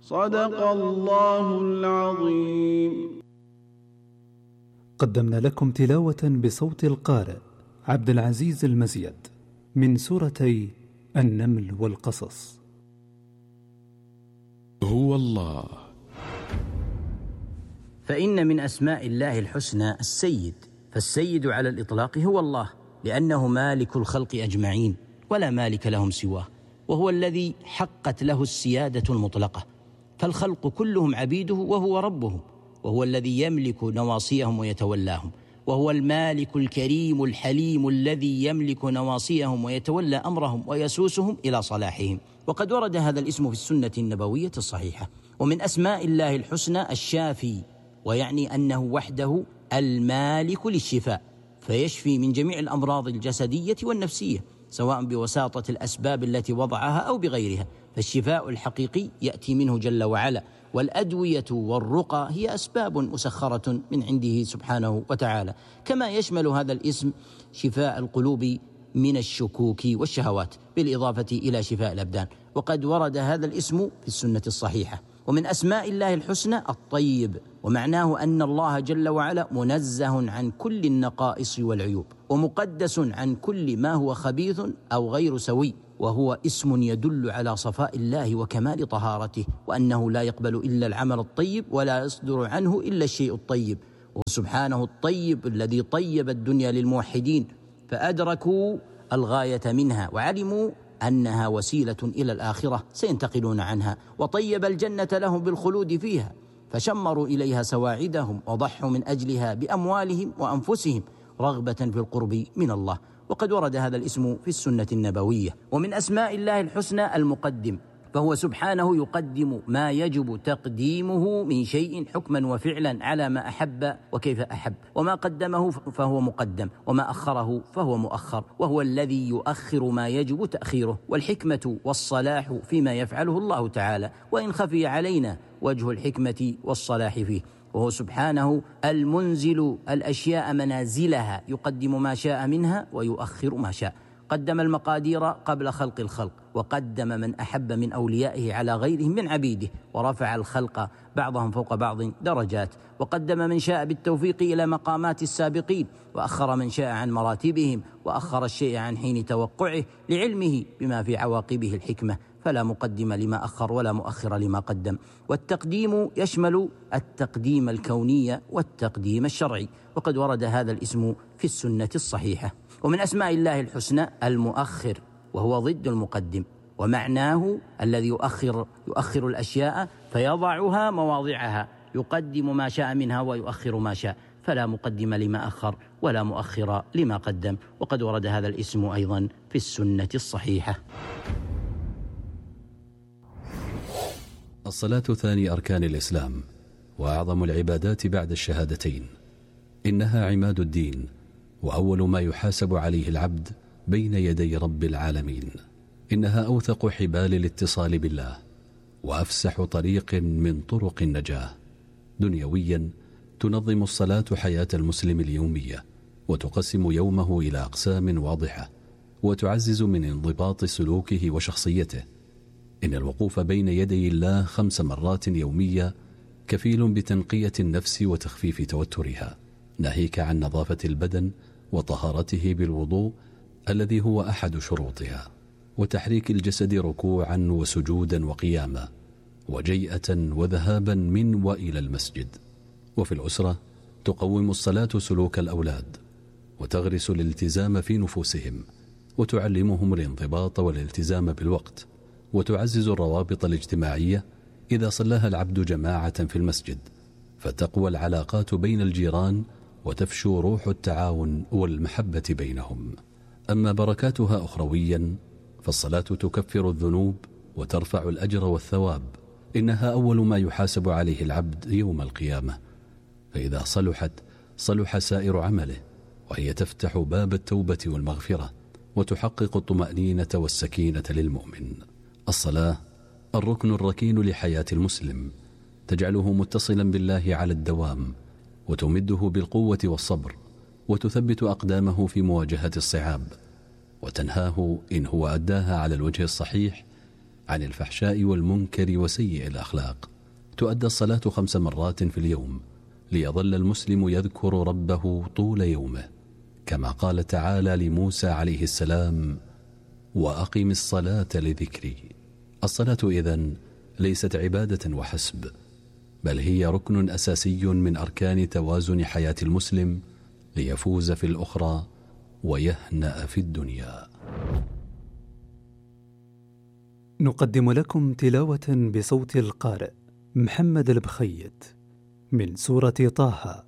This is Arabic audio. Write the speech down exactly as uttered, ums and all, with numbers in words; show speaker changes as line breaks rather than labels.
صدق الله العظيم.
قدمنا لكم تلاوة بصوت القارئ عبد العزيز المزيد من سورتي النمل والقصص.
هو الله.
فإن من أسماء الله الحسنى السيد، فالسيد على الإطلاق هو الله، لأنه مالك الخلق أجمعين ولا مالك لهم سواه، وهو الذي حقت له السيادة المطلقة، فالخلق كلهم عبيده وهو ربهم، وهو الذي يملك نواصيهم ويتولاهم، وهو المالك الكريم الحليم الذي يملك نواصيهم ويتولى أمرهم ويسوسهم إلى صلاحهم. وقد ورد هذا الاسم في السنة النبوية الصحيحة. ومن أسماء الله الحسنى الشافي، ويعني أنه وحده المالك للشفاء، فيشفي من جميع الأمراض الجسدية والنفسية، سواء بوساطة الأسباب التي وضعها أو بغيرها، فالشفاء الحقيقي يأتي منه جل وعلا، والأدوية والرقى هي أسباب مسخرة من عنده سبحانه وتعالى. كما يشمل هذا الاسم شفاء القلوب من الشكوك والشهوات، بالإضافة إلى شفاء الأبدان، وقد ورد هذا الاسم في السنة الصحيحة. ومن أسماء الله الحسنى الطيب، ومعناه أن الله جل وعلا منزه عن كل النقائص والعيوب، ومقدس عن كل ما هو خبيث أو غير سوي، وهو اسم يدل على صفاء الله وكمال طهارته، وأنه لا يقبل إلا العمل الطيب ولا يصدر عنه إلا الشيء الطيب، وسبحانه الطيب الذي طيب الدنيا للموحدين فأدركوا الغاية منها وعلموا أنها وسيلة إلى الآخرة سينتقلون عنها، وطيب الجنة لهم بالخلود فيها، فشمروا إليها سواعدهم وضحوا من أجلها بأموالهم وأنفسهم رغبة في القرب من الله. وقد ورد هذا الاسم في السنة النبوية. ومن أسماء الله الحسنى المقدم، فهو سبحانه يقدم ما يجب تقديمه من شيء حكما وفعلا على ما أحب وكيف أحب، وما قدمه فهو مقدم، وما أخره فهو مؤخر، وهو الذي يؤخر ما يجب تأخيره، والحكمة والصلاح فيما يفعله الله تعالى، وإن خفي علينا وجه الحكمة والصلاح فيه، وهو سبحانه المنزل الأشياء منازلها، يقدم ما شاء منها ويؤخر ما شاء. قدم المقادير قبل خلق الخلق، وقدم من أحب من أوليائه على غيرهم من عبيده، ورفع الخلق بعضهم فوق بعض درجات، وقدم من شاء بالتوفيق إلى مقامات السابقين، وأخر من شاء عن مراتبهم، وأخر الشيء عن حين توقعه لعلمه بما في عواقبه الحكمة، فلا مقدم لما أخر ولا مؤخر لما قدم. والتقديم يشمل التقديم الكوني والتقديم الشرعي، وقد ورد هذا الاسم في السنة الصحيحة. ومن أسماء الله الحسنى المؤخر، وهو ضد المقدم، ومعناه الذي يؤخر يؤخر الأشياء فيضعها مواضعها، يقدم ما شاء منها ويؤخر ما شاء، فلا مقدم لما أخر ولا مؤخر لما قدم. وقد ورد هذا الاسم أيضا في السنة الصحيحة.
الصلاة ثاني أركان الإسلام، وأعظم العبادات بعد الشهادتين، إنها عماد الدين، وأول ما يحاسب عليه العبد بين يدي رب العالمين. إنها أوثق حبال الاتصال بالله، وأفسح طريق من طرق النجاة. دنيويا تنظم الصلاة حياة المسلم اليومية، وتقسم يومه إلى أقسام واضحة، وتعزز من انضباط سلوكه وشخصيته. إن الوقوف بين يدي الله خمس مرات يومية كفيل بتنقية النفس وتخفيف توترها، ناهيك عن نظافة البدن وطهارته بالوضوء الذي هو أحد شروطها، وتحريك الجسد ركوعا وسجودا وقياما، وجيئة وذهابا من وإلى المسجد. وفي الأسرة تقوم الصلاة سلوك الأولاد، وتغرس الالتزام في نفوسهم، وتعلمهم الانضباط والالتزام بالوقت، وتعزز الروابط الاجتماعية إذا صلاها العبد جماعة في المسجد، فتقوى العلاقات بين الجيران، وتفشو روح التعاون والمحبة بينهم. أما بركاتها أخرويا، فالصلاة تكفر الذنوب وترفع الأجر والثواب. إنها أول ما يحاسب عليه العبد يوم القيامة، فإذا صلحت صلح سائر عمله، وهي تفتح باب التوبة والمغفرة، وتحقق الطمأنينة والسكينة للمؤمن. الصلاة الركن الركين لحياة المسلم، تجعله متصلا بالله على الدوام، وتمده بالقوة والصبر، وتثبت أقدامه في مواجهة الصعاب، وتنهاه إن هو أداها على الوجه الصحيح عن الفحشاء والمنكر وسيء الأخلاق. تؤدى الصلاة خمس مرات في اليوم ليظل المسلم يذكر ربه طول يومه، كما قال تعالى لموسى عليه السلام: وأقم الصلاة لذكري. الصلاة إذن ليست عبادة وحسب، بل هي ركن أساسي من أركان توازن حياة المسلم ليفوز في الأخرى ويهنأ في الدنيا.
نقدم لكم تلاوة بصوت القارئ محمد البخيت من سورة طه